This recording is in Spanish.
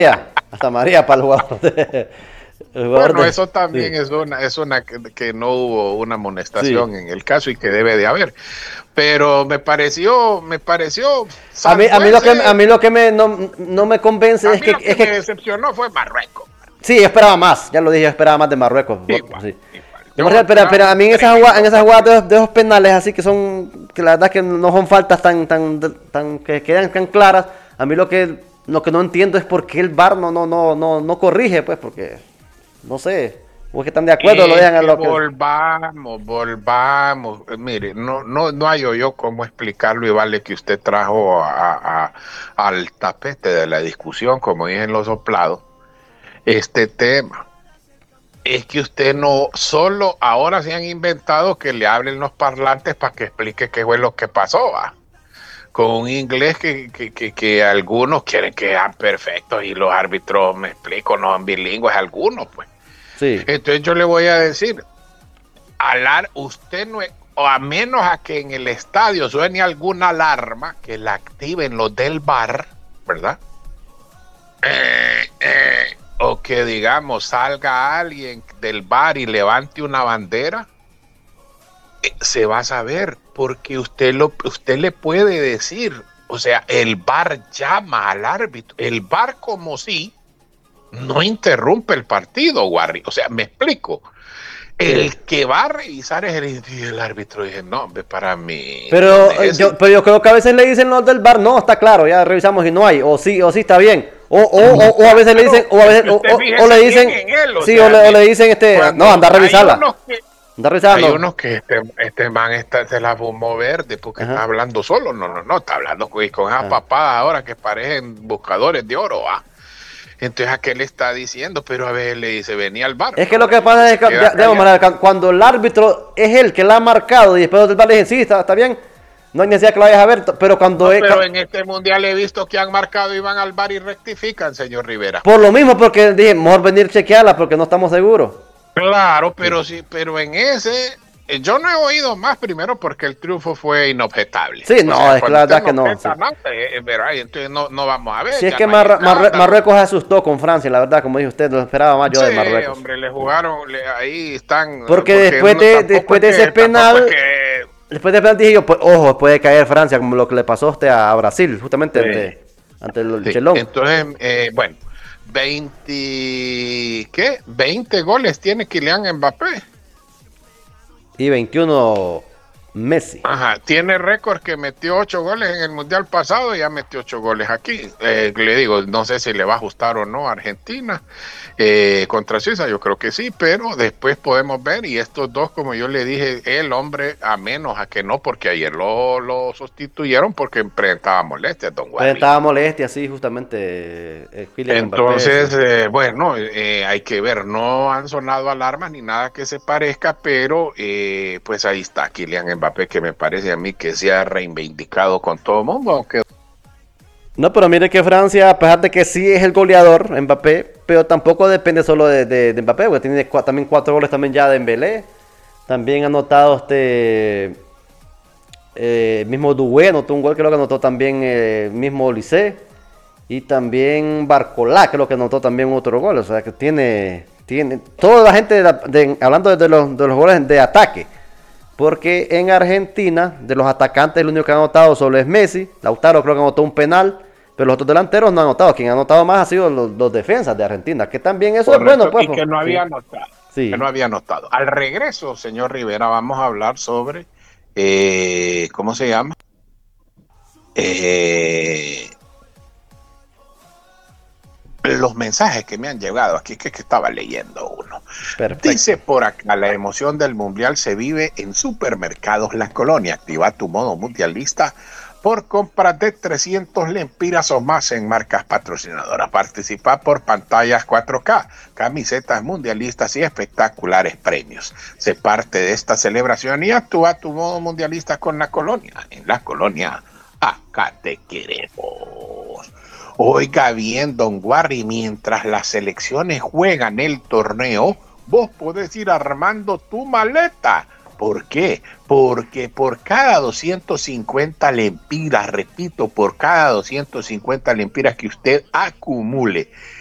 Hasta María para el jugador. El jugador Bueno, eso también sí. es una que no hubo una Sí. amonestación en el caso y que debe de haber. Pero me pareció, A salvo mí lo que, a ese, mí lo que no me convence a es mí que, lo que me decepcionó fue Marruecos. sí, yo esperaba más, ya lo dije, yo esperaba más de Marruecos. Igual, Sí. igual. De Yo Marcial, esperaba pero a un mí en tremendo esas jugadas partido. de esos penales así que son, que la verdad que no son faltas tan que quedan tan claras, a mí lo que no entiendo es por qué el VAR no corrige, pues, porque, no sé, o es que están de acuerdo, lo Es dejan a que lo que... volvamos. Mire, no hallo yo cómo explicarlo y vale que usted trajo al tapete de la discusión, como dicen los soplados, este tema. Es que usted no, solo ahora se han inventado que le hablen los parlantes para que explique qué fue lo que pasó, ¿va? Con un inglés que algunos quieren que sean perfectos y los árbitros, me explico, no son bilingües algunos, pues. Sí, Entonces yo le voy a decir, usted no es, o a menos a que en el estadio suene alguna alarma que la activen los del bar, ¿verdad? O que digamos salga alguien del bar y levante una bandera, se va a saber, porque usted le puede decir, o sea, el bar llama al árbitro, el bar como si no interrumpe el partido, Warri, o sea, me explico. sí. El que va a revisar es el árbitro. Dije, no, hombre, para mí no Pero necesito. yo creo que a veces le dicen los del VAR, no, está claro, ya revisamos y no hay, o sí está bien. O a veces le dicen, Claro, es que usted o le fíjese bien dicen, en él, o sí, sea, o le mire, dicen, no, cuando anda a hay revisarla. unos que Anda a revisarla, hay no. unos que este man se la fumó verde porque está Ajá, hablando solo. No, está hablando con esas ajá. papadas ahora que parecen buscadores de oro, ¿va? Entonces aquel está diciendo, pero a ver, le dice, venía al bar. Es que lo No, que este pasa es se que, queda digamos, callado. Manuel, cuando el árbitro es el que la ha marcado y después los del VAR le dicen, sí, está bien, no hay necesidad que la vayas a ver, pero cuando No, es, pero en este mundial he visto que han marcado y van al bar y rectifican, señor Rivera. por lo mismo, porque dije, mejor venir a chequearla porque no estamos seguros. Claro, Sí, pero sí, pero en ese, yo no he oído más primero porque el triunfo fue inobjetable. sí, O no, sea, es que cuando la usted verdad que no no, sí. objeta nada, ¿verdad? Y entonces no vamos a ver, Si es ya que no hay escándalo. Marruecos se asustó con Francia, la verdad, como dijo usted, lo esperaba más yo Sí, de Marruecos. hombre, le jugaron, ahí están, Porque porque después de ese tampoco es penal, que, después del penal dije yo, pues, ojo, puede caer Francia, como lo que le pasó a usted a Brasil, justamente sí, ante el sí. Chelón. Entonces, bueno, 20 goles tiene Kylian Mbappé. Y 21 Messi. Ajá, tiene récord que metió 8 goles en el Mundial pasado y ya metió 8 goles aquí. Le digo, no sé si le va a ajustar o no a Argentina contra Suiza, yo creo que sí, pero después podemos ver y estos dos, como yo le dije, el hombre, a menos a que no, porque ayer lo sustituyeron porque presentaba molestias, don Pero Warry. estaba molestia, sí, justamente, Kylian Mbappé, sí. Entonces, bueno, hay que ver, no han sonado alarmas ni nada que se parezca, pero pues ahí está Kylian Mbappé, que me parece a mí que se ha reivindicado con todo el mundo, aunque No, pero mire que Francia, a pesar de que sí es el goleador, Mbappé, pero tampoco depende solo de Mbappé, porque tiene también 4 goles también ya de Dembélé. También ha anotado mismo Doué, anotó un gol, creo que anotó también mismo Olise. Y también Barcolá, creo que anotó también otro gol. O sea que tiene toda la gente, hablando de los goles de ataque. Porque en Argentina, de los atacantes, el único que ha anotado solo es Messi. Lautaro creo que anotó un penal. Pero los otros delanteros no han anotado. Quien ha anotado más ha sido los defensas de Argentina. Que también eso es bueno, correcto, pues. y que no Sí, había anotado, que sí. no había anotado. Al regreso, señor Rivera, vamos a hablar sobre, ¿cómo se llama? Eh, los mensajes que me han llegado aquí, que estaba leyendo uno. Dice Perfecto. por acá, la emoción del mundial se vive en Supermercados La Colonia. Activa tu modo mundialista por compras de 300 lempiras o más en marcas patrocinadoras. Participa por pantallas 4K, camisetas mundialistas y espectaculares premios. Sé parte de esta celebración y actúa tu modo mundialista con La Colonia. En La Colonia, acá te queremos. Oiga bien, don Warry, mientras las selecciones juegan el torneo, vos podés ir armando tu maleta, ¿Por qué? Porque por cada 250 lempiras, repito, por cada 250 lempiras que usted acumule